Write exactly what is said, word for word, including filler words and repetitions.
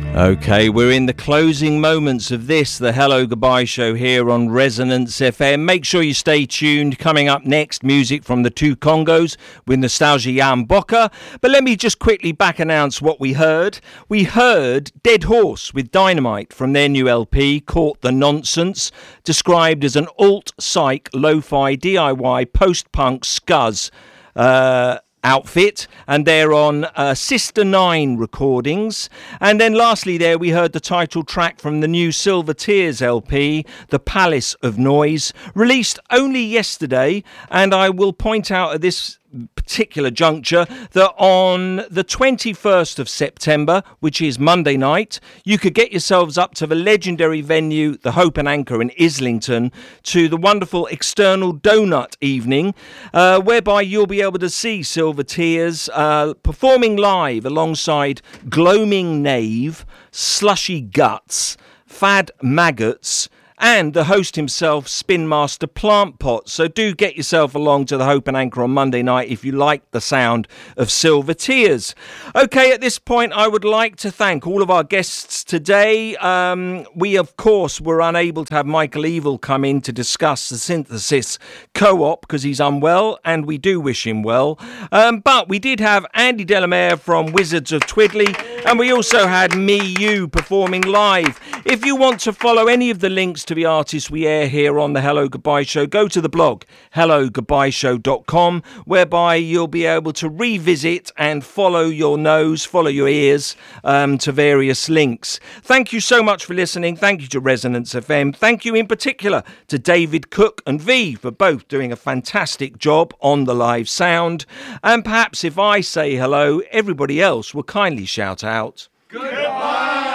Okay, we're in the closing moments of this, the Hello Goodbye show here on Resonance F M. Make sure you stay tuned. Coming up next, music from the Two Congos with Nostalgia Jan Bocker. But let me just quickly back announce what we heard. We heard Dead Horse with Dynamite from their new L P, Caught the Nonsense, described as an alt-psych, lo-fi, D I Y, post-punk scuzz uh, outfit, and they're on uh, Sister Nine recordings. And then lastly there we heard the title track from the new Silver Tears L P, The Palace of Noise, released only yesterday. And I will point out at this particular juncture that on the twenty-first of September, which is Monday night, you could get yourselves up to the legendary venue, the Hope and Anchor in Islington, to the wonderful External Donut evening, uh, whereby you'll be able to see Silver Tears uh, performing live alongside Gloaming Knave, Slushy Guts, Fad Maggots, and the host himself, Spin Master Plant Pot. So do get yourself along to the Hope and Anchor on Monday night if you like the sound of Silver Tears. Okay, at this point, I would like to thank all of our guests today. Um, we, of course, were unable to have Michael Evil come in to discuss the Synthesis Co-op because he's unwell, and we do wish him well. Um, but we did have Andy Delamere from Wizards of Twiddly, and we also had Me You performing live. If you want to follow any of the links to the artists we air here on the Hello Goodbye Show, go to the blog hello goodbye show dot com, whereby you'll be able to revisit and follow your nose, follow your ears um, to various links. Thank you so much for listening. Thank you to Resonance F M. Thank you in particular to David Cook and V for both doing a fantastic job on the live sound. And perhaps if I say hello, everybody else will kindly shout out, goodbye.